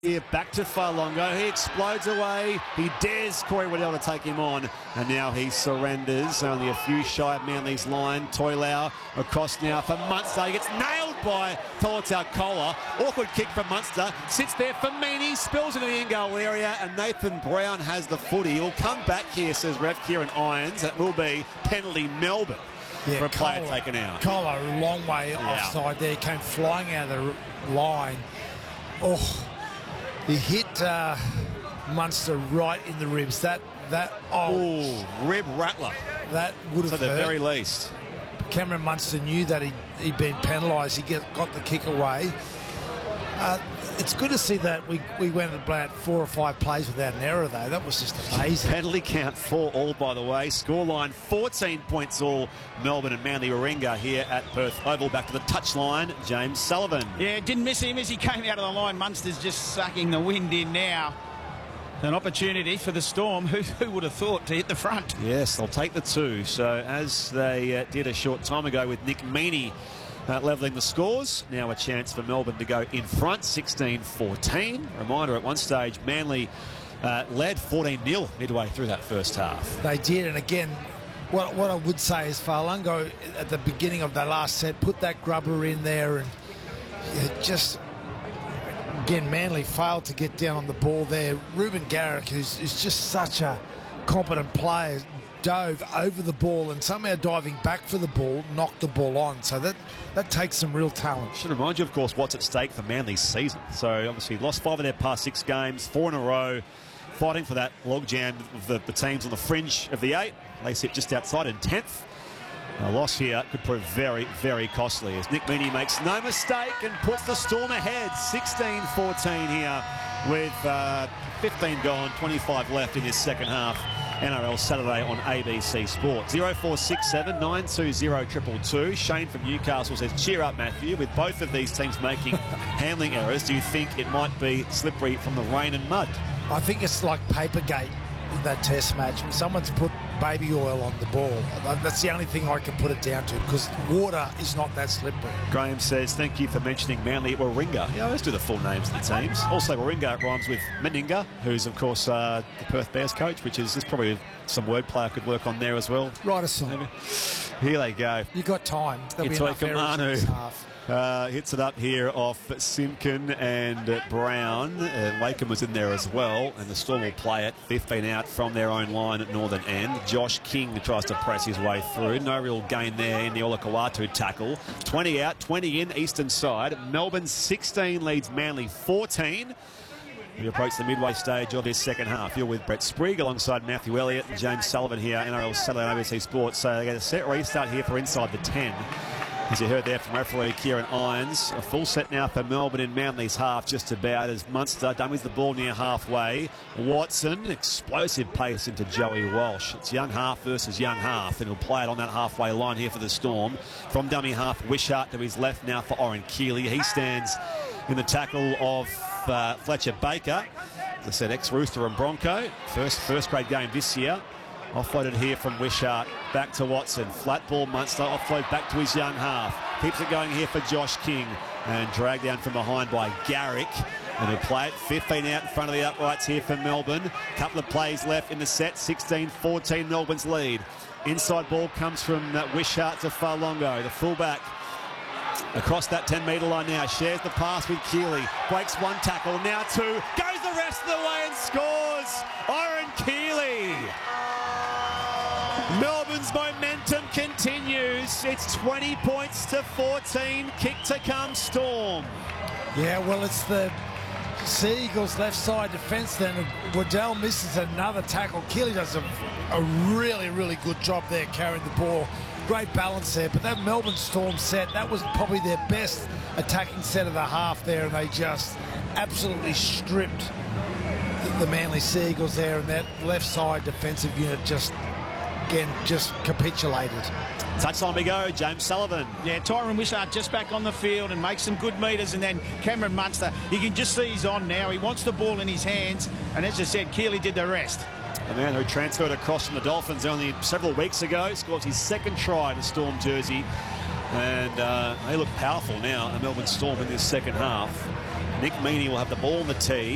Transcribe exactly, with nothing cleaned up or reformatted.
Here back to Farlongo. He explodes away. He dares Corey Waddell to take him on. And now he surrenders. Only a few shy of Manly's line. Toilau across now for Munster. He gets nailed by Tolutau Kola. Awkward kick from Munster. Sits there for Meany. Spills into the in-goal area. And Nathan Brown has the footy. He'll come back here, says Ref Kieran Irons. That will be penalty Melbourne. Yeah, for a player Kola, taken out. Kola, a long way yeah. offside there. Came flying out of the line. Oh. He hit uh, Munster right in the ribs. That, that, oh. Ooh, rib rattler. That would have at the hurt. very least. Cameron Munster knew that he, he'd been penalised. He get, got the kick away. Uh, it's good to see that we, we went about four or five plays without an error, though. That was just amazing. Penalty count four all, by the way. Scoreline fourteen points all. Melbourne and Manly Warringah here at Perth Oval. Back to the touchline, James Sullivan. Yeah, didn't miss him as he came out of the line. Munster's just sucking the wind in now. An opportunity for the Storm. Who, who would have thought to hit the front? Yes, they'll take the two. So as they uh, did a short time ago with Nick Meany uh, levelling the scores, now a chance for Melbourne to go in front, sixteen fourteen. Reminder, at one stage, Manly uh, led fourteen nil midway through that first half. They did, and again, what, what I would say is Farlongo at the beginning of the last set put that grubber in there, and it just, again, Manly failed to get down on the ball there. Ruben Garrick, who's is just such a competent player, dove over the ball and somehow diving back for the ball, knocked the ball on. So that, that takes some real talent. Should remind you, of course, what's at stake for Manly's season. So obviously lost five of their past six games, four in a row, fighting for that logjam of the, the teams on the fringe of the eight. They sit just outside in tenth. A loss here could prove very, very costly as Nick Meany makes no mistake and puts the Storm ahead, sixteen fourteen here with uh, fifteen gone, twenty-five left in this second half. N R L Saturday on A B C Sport. oh four six seven, nine two zero, two two two. Shane from Newcastle says, cheer up, Matthew. With both of these teams making handling errors, do you think it might be slippery from the rain and mud? I think it's like Papergate in that test match. Someone's put baby oil on the ball. That's the only thing I can put it down to, because water is not that slippery. Graham says, thank you for mentioning Manly Warringah. Yeah, let's do the full names of the teams. Also, Warringah rhymes with Meninga, who's, of course, uh, the Perth Bears coach, which is, is probably some wordplay I could work on there as well. Write a song. Maybe. Here they go. You got time. There'll Itoi be enough errors in this Kamanu. half. Uh, hits it up here off Simpkin and uh, Brown. Uh, Wakeham was in there as well, and the Storm will play it. fifteen out from their own line at northern end. Josh King tries to press his way through. No real gain there in the Olakau'atu tackle. twenty out, twenty in, eastern side. Melbourne sixteen leads Manly fourteen. We approach the midway stage of this second half. You're with Brett Sprigg alongside Matthew Elliott and James Sullivan here, N R L Saturday on A B C Sports. So they get a set restart here for inside the ten. As you heard there from referee Kieran Irons, a full set now for Melbourne in Manly's half, just about, as Munster dummies the ball near halfway. Watson, explosive pace into Joey Walsh. It's young half versus young half, and he'll play it on that halfway line here for the Storm. From dummy half, Wishart to his left now for Oren Keeley. He stands in the tackle of uh, Fletcher Baker. As I said, ex-Rooster and Bronco. First, first grade game this year. Offloaded here from Wishart, back to Watson. Flat ball, Munster, offload back to his young half. Keeps it going here for Josh King. And dragged down from behind by Garrick. And he'll play it, fifteen out in front of the uprights here for Melbourne. Couple of plays left in the set, sixteen fourteen Melbourne's lead. Inside ball comes from uh, Wishart to Farlongo, the fullback. Across that ten metre line now, shares the pass with Keeley. Breaks one tackle, now two. Goes the rest of the way and scores! Oren Keeley! Melbourne's momentum continues. It's twenty points to fourteen. Kick to come, Storm. Yeah, well, it's the Sea Eagles left side defence then. Waddell misses another tackle. Keeley does a, a really, really good job there carrying the ball. Great balance there. But that Melbourne Storm set, that was probably their best attacking set of the half there, and they just absolutely stripped the, the Manly Sea Eagles there, and that left side defensive unit just again, just capitulated. Touchline we go, James Sullivan. Yeah, Tyron Wishart just back on the field and makes some good metres, and then Cameron Munster, you can just see he's on now. He wants the ball in his hands, and as I said, Keeley did the rest. The man who transferred across from the Dolphins only several weeks ago scores his second try in a Storm jersey, and uh, they look powerful now, the Melbourne Storm in this second half. Nick Meany will have the ball in the tee.